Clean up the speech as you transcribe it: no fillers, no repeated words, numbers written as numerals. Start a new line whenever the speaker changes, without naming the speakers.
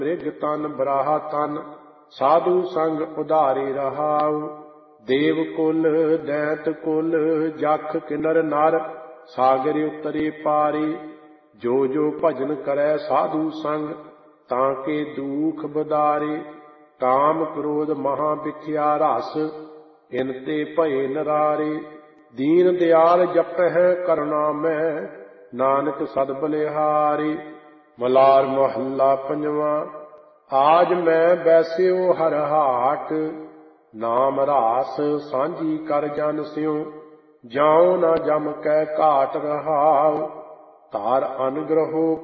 ਮ੍ਰਿਗ ਤਨ ਬਰਾਹਾ ਤਨ ਸਾਧੂ ਸੰਗ ਉਧਾਰੇ ਰਹਾਉ। ਦੇਵ ਕੁਲ ਦੈਤ ਕੁਲ ਜਖ ਕਿਨਰ ਨਰ ਸਾਗਰ ਉਤਰੇ ਪਾਰੀ। ਜੋ ਜੋ ਭਜਨ ਕਰੈ ਸਾਧੂ ਸੰਗ ਤਾਂ ਕੇ ਦੂਖ ਬਦਾਰੇ। ਕਾਮ ਕ੍ਰੋਧ ਮਹਾ ਵਿਖਿਆ ਰਸ ਇਨ ਤੇ ਭਏ ਨਰਾਰੇ। ਦੀਨ ਦਿਆਲ ਜਪਹਿ ਕਰੁਣਾ ਮੈਂ ਨਾਨਕ ਸਦ ਬਲਿਹਾਰੀ। ਮਲਾਰ ਮਹੱਲਾ ਪੰਜਵਾਂ। ਆਜ ਮੈਂ ਬੈਸਿਓ ਹਰ ਹਾਟ ਨਾਮ ਰਾਸ ਸਾਂਝੀ ਕਰ ਜਨ ਸਿਉ। ਜਾਉ ਨਾ ਜਮ ਕੈ ਘਾਟ ਰਹਾਉ ਧਾਰ ਅਨਗ੍ਰਹੋ